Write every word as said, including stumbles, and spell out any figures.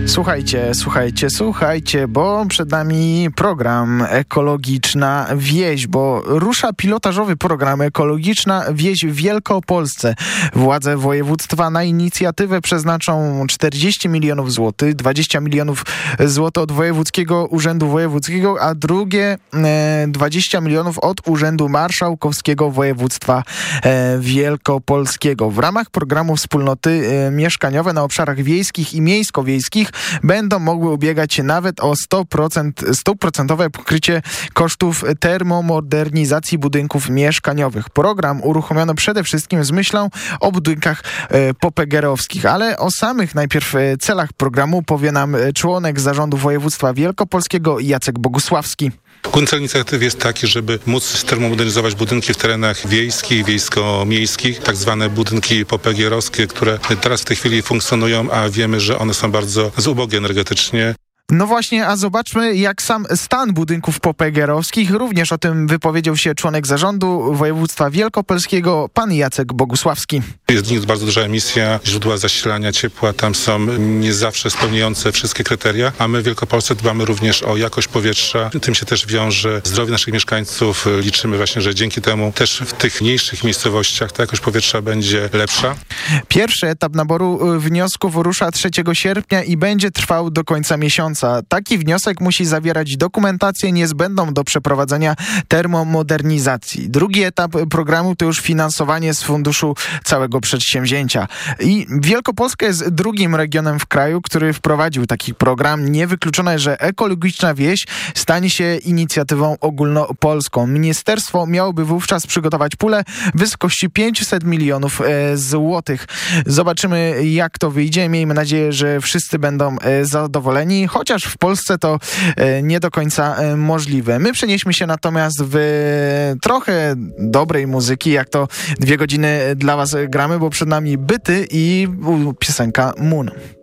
Słuchajcie, słuchajcie, słuchajcie, bo przed nami program Ekologiczna Wieś, bo rusza pilotażowy program Ekologiczna Wieś w Wielkopolsce. Władze województwa na inicjatywę przeznaczą czterdzieści milionów złotych, dwadzieścia milionów złotych od Wojewódzkiego Urzędu Wojewódzkiego, a drugie e, dwadzieścia milionów od Urzędu Marszałkowskiego Województwa e, Wielkopolskiego. W ramach programu Wspólnoty e, Mieszkaniowe na obszarach wiejskich i miejsko-wiejskich będą mogły ubiegać się nawet o sto procent, sto procent pokrycie kosztów termomodernizacji budynków mieszkaniowych. Program uruchomiono przede wszystkim z myślą o budynkach e, popegeerowskich, ale o samych najpierw e, celach programu powie nam członek Zarządu Województwa Wielkopolskiego Jacek Bogusławski. Główny cel inicjatywy jest taki, żeby móc termomodernizować budynki w terenach wiejskich, wiejsko-miejskich, tak zwane budynki popegeerowskie, które teraz w tej chwili funkcjonują, a wiemy, że one są bardzo ubogie energetycznie. No właśnie, a zobaczmy, jak sam stan budynków popegeerowskich. Również o tym wypowiedział się członek Zarządu Województwa Wielkopolskiego, pan Jacek Bogusławski. Jest w nich bardzo duża emisja, źródła zasilania ciepła tam są nie zawsze spełniające wszystkie kryteria, a my w Wielkopolsce dbamy również o jakość powietrza. Tym się też wiąże zdrowie naszych mieszkańców. Liczymy właśnie, że dzięki temu też w tych mniejszych miejscowościach ta jakość powietrza będzie lepsza. Pierwszy etap naboru wniosków rusza trzeciego sierpnia i będzie trwał do końca miesiąca. Taki wniosek musi zawierać dokumentację niezbędną do przeprowadzenia termomodernizacji. Drugi etap programu to już finansowanie z funduszu całego przedsięwzięcia. I Wielkopolska jest drugim regionem w kraju, który wprowadził taki program. Niewykluczone, że Ekologiczna Wieś stanie się inicjatywą ogólnopolską. Ministerstwo miałoby wówczas przygotować pulę w wysokości pięćset milionów e, złotych. Zobaczymy, jak to wyjdzie. Miejmy nadzieję, że wszyscy będą e, zadowoleni, chociaż w Polsce to e, nie do końca e, możliwe. My przenieśmy się natomiast w e, trochę dobrej muzyki, jak to dwie godziny dla was gramy, bo przed nami Byty i u, piosenka Moon.